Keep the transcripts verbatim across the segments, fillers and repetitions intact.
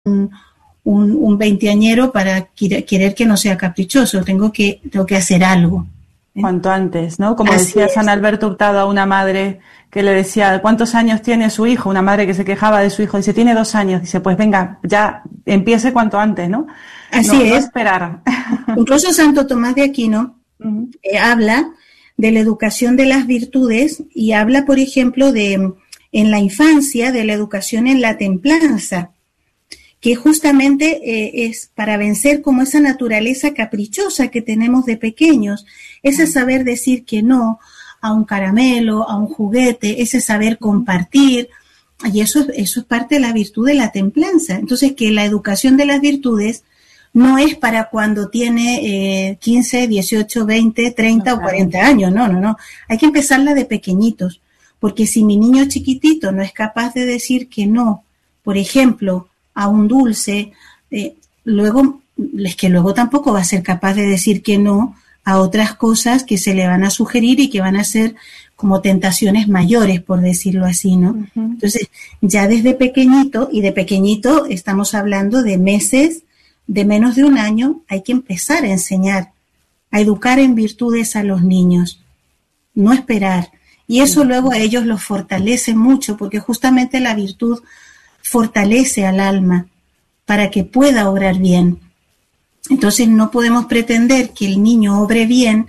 un, un, un veinteañero para querer que no sea caprichoso, tengo que, tengo que hacer algo. ¿eh? Cuanto antes, ¿no? Como Así decía es. San Alberto Hurtado a una madre que le decía, ¿cuántos años tiene su hijo? Una madre que se quejaba de su hijo, dice, tiene dos años. Dice, pues venga, ya empiece cuanto antes, ¿no? Así no, es. No esperar. Incluso Santo Tomás de Aquino uh-huh. eh, habla de la educación de las virtudes y habla, por ejemplo, de en la infancia, de la educación en la templanza, que justamente eh, es para vencer como esa naturaleza caprichosa que tenemos de pequeños, ese saber decir que no a un caramelo, a un juguete, ese saber compartir, y eso, eso es parte de la virtud de la templanza. Entonces, que la educación de las virtudes no es para cuando tiene eh, quince, dieciocho, veinte, treinta no, o cuarenta años, no, no, no, hay que empezarla de pequeñitos, porque si mi niño chiquitito no es capaz de decir que no, por ejemplo, a un dulce, eh, luego, es que luego tampoco va a ser capaz de decir que no a otras cosas que se le van a sugerir y que van a ser como tentaciones mayores, por decirlo así, ¿no? Uh-huh. Entonces, ya desde pequeñito, y de pequeñito estamos hablando de meses, de menos de un año, hay que empezar a enseñar, a educar en virtudes a los niños, no esperar. Y eso luego a ellos los fortalece mucho, porque justamente la virtud fortalece al alma para que pueda obrar bien. Entonces no podemos pretender que el niño obre bien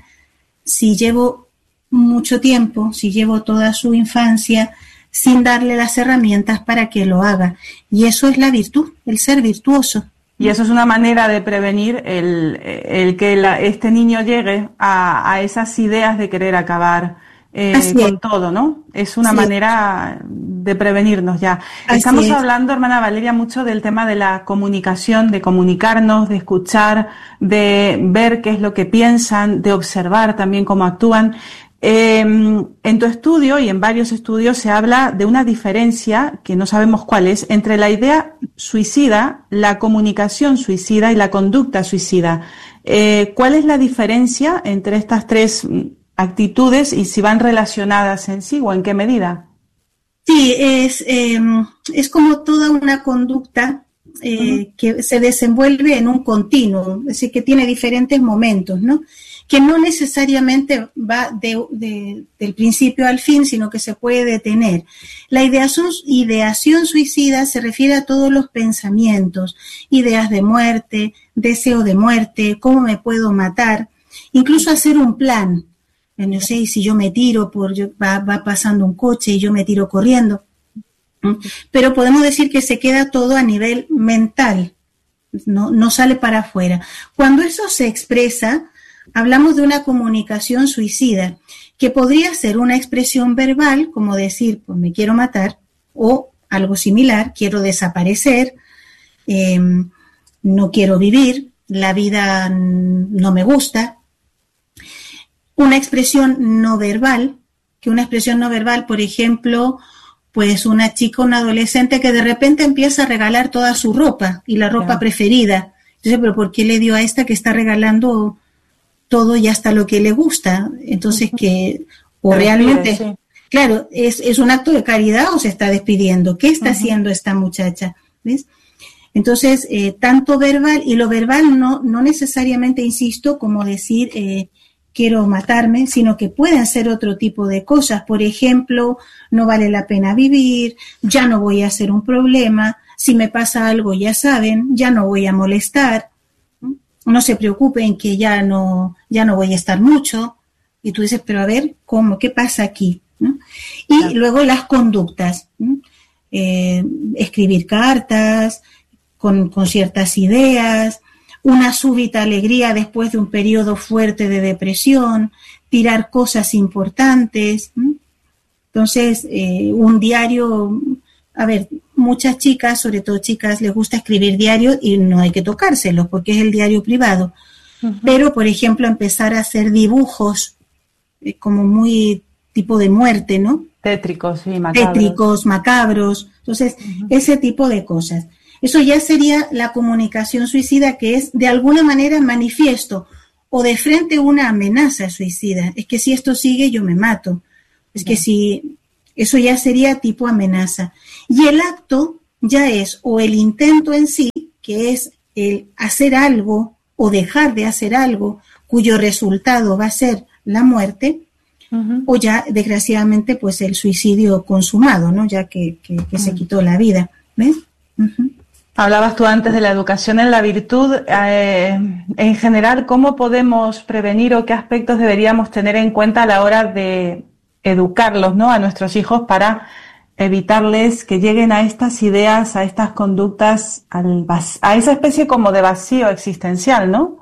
si llevo mucho tiempo, si llevo toda su infancia sin darle las herramientas para que lo haga. Y eso es la virtud, el ser virtuoso. Y eso es una manera de prevenir el, el que la, este niño llegue a, a esas ideas de querer acabar eh, con todo, ¿no? Es una sí. manera de prevenirnos ya. Así Estamos es. hablando, hermana Valeria, mucho del tema de la comunicación, de comunicarnos, de escuchar, de ver qué es lo que piensan, de observar también cómo actúan. Eh, en tu estudio y en varios estudios se habla de una diferencia, que no sabemos cuál es, entre la idea suicida, la comunicación suicida y la conducta suicida. Eh, ¿Cuál es la diferencia entre estas tres actitudes y si van relacionadas en sí o en qué medida? Sí, es, eh, es como toda una conducta eh, uh-huh. que se desenvuelve en un continuo, es decir, que tiene diferentes momentos, ¿no? Que no necesariamente va de, de, del principio al fin, sino que se puede detener. La ideación, ideación suicida se refiere a todos los pensamientos, ideas de muerte, deseo de muerte, cómo me puedo matar, incluso hacer un plan. No sé, si yo me tiro, por yo, va, va pasando un coche y yo me tiro corriendo. Pero podemos decir que se queda todo a nivel mental, no, no sale para afuera. Cuando eso se expresa, hablamos de una comunicación suicida, que podría ser una expresión verbal, como decir, pues me quiero matar, o algo similar, quiero desaparecer, eh, no quiero vivir, la vida no me gusta. Una expresión no verbal, que una expresión no verbal, por ejemplo, pues una chica, una adolescente que de repente empieza a regalar toda su ropa y la ropa claro. preferida. Entonces, ¿pero por qué le dio a esta que está regalando todo y hasta lo que le gusta? Entonces, que, o Te realmente, despide, sí. claro, es, es un acto de caridad o se está despidiendo. ¿Qué está uh-huh. haciendo esta muchacha? ¿Ves? Entonces, eh, tanto verbal, y lo verbal no, no necesariamente, insisto, como decir, eh, quiero matarme, sino que pueden ser otro tipo de cosas. Por ejemplo, no vale la pena vivir, ya no voy a ser un problema, si me pasa algo ya saben, ya no voy a molestar, no se preocupen que ya no, ya no voy a estar mucho. Y tú dices, pero a ver, ¿cómo? ¿Qué pasa aquí? ¿No? Y claro. luego las conductas, ¿no? eh, escribir cartas con, con ciertas ideas, una súbita alegría después de un periodo fuerte de depresión, tirar cosas importantes. ¿Mm? Entonces, eh, un diario, a ver, muchas chicas, sobre todo chicas, les gusta escribir diarios y no hay que tocárselos porque es el diario privado. Uh-huh. Pero, por ejemplo, empezar a hacer dibujos eh, como muy tipo de muerte, ¿no? Tétricos, sí, macabros. Tétricos, macabros. Entonces, uh-huh. ese tipo de cosas. Eso ya sería la comunicación suicida, que es de alguna manera manifiesto o de frente una amenaza suicida. Es que si esto sigue yo me mato. Es que si eso ya sería tipo amenaza. Y el acto ya es o el intento en sí, que es el hacer algo o dejar de hacer algo cuyo resultado va a ser la muerte, uh-huh. o ya desgraciadamente pues el suicidio consumado, ¿no? Ya que, que, que uh-huh. se quitó la vida, ¿ves? Uh-huh. Hablabas tú antes de la educación en la virtud. Eh, en general, ¿cómo podemos prevenir o qué aspectos deberíamos tener en cuenta a la hora de educarlos, ¿no?, a nuestros hijos para evitarles que lleguen a estas ideas, a estas conductas, al vac- a esa especie como de vacío existencial, ¿no?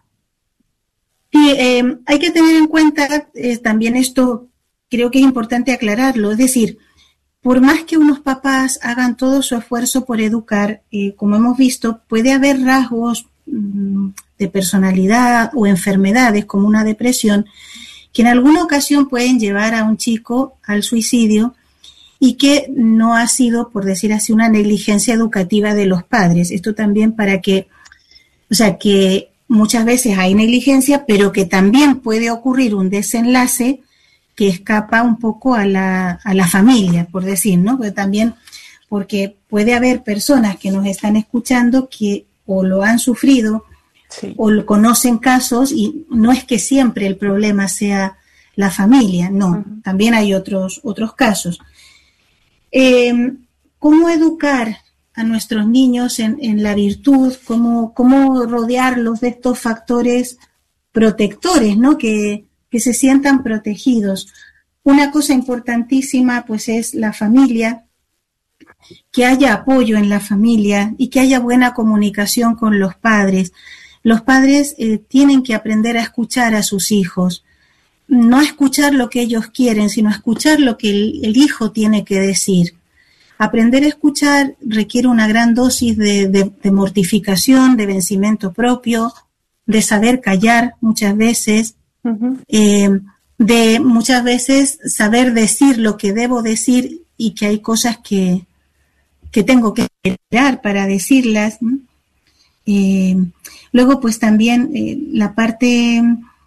Sí, eh, hay que tener en cuenta eh, también esto, creo que es importante aclararlo, es decir, por más que unos papás hagan todo su esfuerzo por educar, eh, como hemos visto, puede haber rasgos mmm, de personalidad o enfermedades como una depresión que en alguna ocasión pueden llevar a un chico al suicidio y que no ha sido, por decir así, una negligencia educativa de los padres. Esto también para que, o sea, que muchas veces hay negligencia, pero que también puede ocurrir un desenlace que escapa un poco a la, a la familia, por decir, ¿no? Pero también porque puede haber personas que nos están escuchando que o lo han sufrido sí. o lo conocen casos y no es que siempre el problema sea la familia, no, uh-huh. también hay otros, otros casos. Eh, ¿Cómo educar a nuestros niños en, en la virtud? ¿Cómo, cómo rodearlos de estos factores protectores, ¿no? Que que se sientan protegidos. Una cosa importantísima pues es la familia, que haya apoyo en la familia y que haya buena comunicación con los padres. Los padres eh, tienen que aprender a escuchar a sus hijos, no a escuchar lo que ellos quieren, sino a escuchar lo que el, el hijo tiene que decir. Aprender a escuchar requiere una gran dosis de, de, de mortificación, de vencimiento propio, de saber callar muchas veces, Uh-huh. Eh, de muchas veces saber decir lo que debo decir y que hay cosas que, que tengo que esperar para decirlas. Eh, luego pues también eh, la parte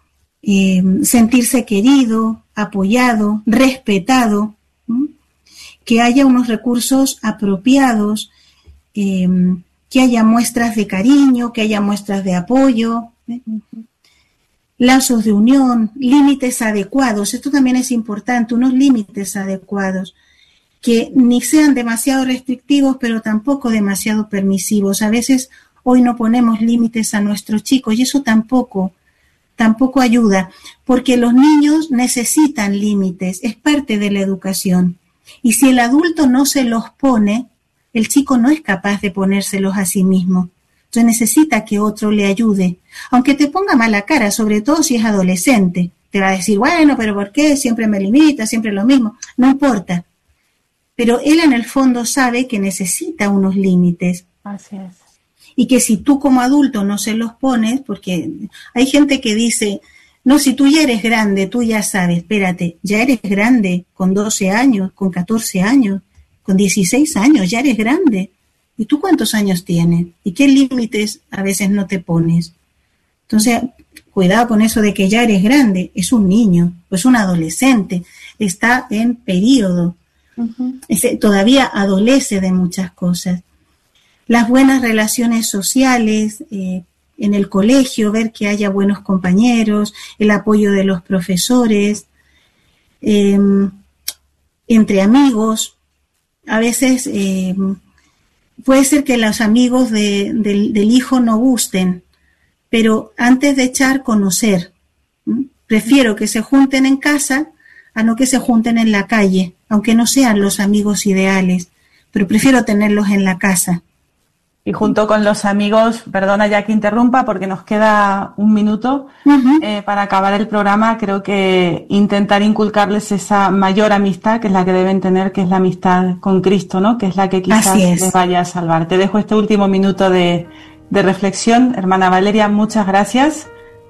eh, sentirse querido, apoyado, respetado, ¿sí? Que haya unos recursos apropiados, eh, que haya muestras de cariño, que haya muestras de apoyo, ¿eh? Uh-huh. Lazos de unión, límites adecuados, esto también es importante, unos límites adecuados, que ni sean demasiado restrictivos, pero tampoco demasiado permisivos. A veces hoy no ponemos límites a nuestros chicos y eso tampoco, tampoco ayuda, porque los niños necesitan límites, es parte de la educación. Y si el adulto no se los pone, el chico no es capaz de ponérselos a sí mismo. Entonces necesita que otro le ayude, aunque te ponga mala cara, sobre todo si es adolescente. Te va a decir, bueno, pero ¿por qué? Siempre me limita, siempre lo mismo. No importa. Pero él en el fondo sabe que necesita unos límites. Así es. Y que si tú como adulto no se los pones, porque hay gente que dice, no, si tú ya eres grande, tú ya sabes, espérate, ya eres grande con doce años, con catorce años, con dieciséis años, ya eres grande. ¿Y tú cuántos años tienes? ¿Y qué límites a veces no te pones? Entonces, cuidado con eso de que ya eres grande. Es un niño, es un adolescente, está en periodo. Uh-huh. Ese, todavía adolece de muchas cosas. Las buenas relaciones sociales, eh, en el colegio, ver que haya buenos compañeros, el apoyo de los profesores, eh, entre amigos. A veces... Eh, Puede ser que los amigos de, de, del hijo no gusten, pero antes de echar, conocer. ¿Mm? Prefiero que se junten en casa a no que se junten en la calle, aunque no sean los amigos ideales, pero prefiero tenerlos en la casa. Y junto con los amigos, perdona ya que interrumpa porque nos queda un minuto uh-huh. eh, para acabar el programa, creo que intentar inculcarles esa mayor amistad que es la que deben tener, que es la amistad con Cristo, ¿no? Que es la que quizás les vaya a salvar. Te dejo este último minuto de, de reflexión, hermana Valeria, muchas gracias.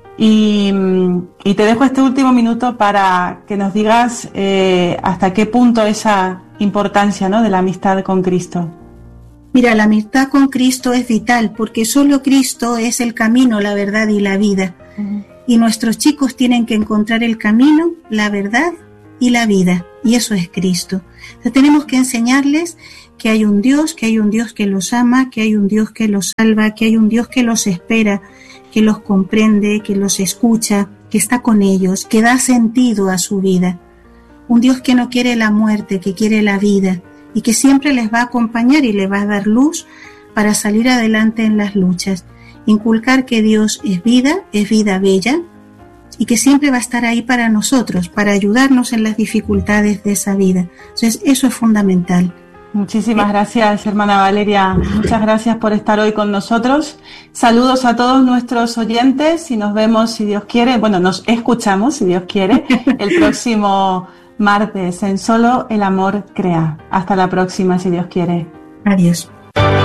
Y, y te dejo este último minuto para que nos digas eh, hasta qué punto esa importancia, ¿no?, de la amistad con Cristo. Mira, la amistad con Cristo es vital porque solo Cristo es el camino, la verdad y la vida. Uh-huh. Y nuestros chicos tienen que encontrar el camino, la verdad y la vida. y eso es Cristo. Entonces, tenemos que enseñarles que hay un Dios, que hay un Dios que los ama, que hay un Dios que los salva, que hay un Dios que los espera, que los comprende, que los escucha, que está con ellos, que da sentido a su vida. Un Dios que no quiere la muerte, que quiere la vida y que siempre les va a acompañar y les va a dar luz para salir adelante en las luchas. Inculcar que Dios es vida, es vida bella y que siempre va a estar ahí para nosotros, para ayudarnos en las dificultades de esa vida. Entonces, eso es fundamental. Muchísimas gracias, hermana Valeria. Muchas gracias por estar hoy con nosotros. Saludos a todos nuestros oyentes y nos vemos, si Dios quiere, bueno, nos escuchamos, si Dios quiere, el próximo martes en Solo el Amor Crea. Hasta la próxima, si Dios quiere. Adiós.